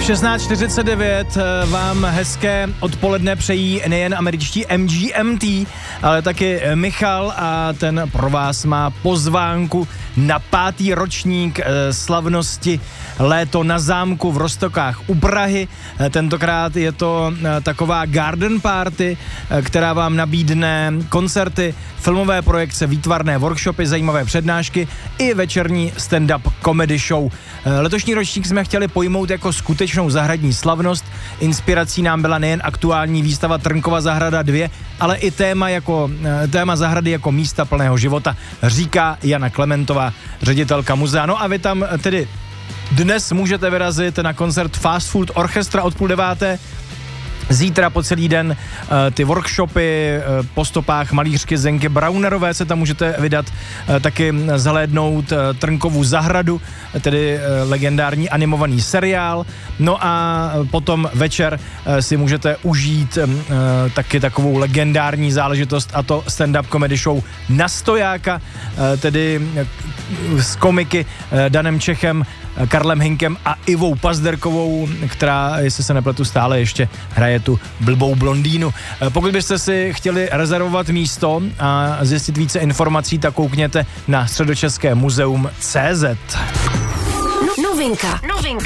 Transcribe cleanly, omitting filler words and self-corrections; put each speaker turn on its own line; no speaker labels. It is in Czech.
16:49 vám hezké odpoledne přejí nejen američtí MGMT, ale taky Michal a ten pro vás má pozvánku na 5. ročník slavnosti Léto na zámku v Roztokách u Prahy. Tentokrát je to taková garden party, která vám nabídne koncerty, filmové projekce, výtvarné workshopy, zajímavé přednášky i večerní stand-up comedy show. Letošní ročník jsme chtěli pojmout jako skutečnou zahradní slavnost. Inspirací nám byla nejen aktuální výstava Trnkova zahrada 2, ale i téma zahrady jako místa plného života, říká Jana Klementová, ředitelka muzea. No a vy tam tedy dnes můžete vyrazit na koncert Fast Food Orchestra od 8:30. Zítra po celý den ty workshopy po stopách malířky Zenky Braunerové se tam můžete vydat, taky zhlédnout Trnkovu zahradu, tedy legendární animovaný seriál. No a potom večer si můžete užít taky takovou legendární záležitost, a to stand-up comedy show Na stojáka, tedy s komiky Danem Čechem, Karlem Hinkem a Ivou Pazderkovou, která, jestli se nepletu, stále ještě hraje tu blbou blondýnu. Pokud byste si chtěli rezervovat místo a zjistit více informací, tak koukněte na středočeské muzeum.cz.
Novinka.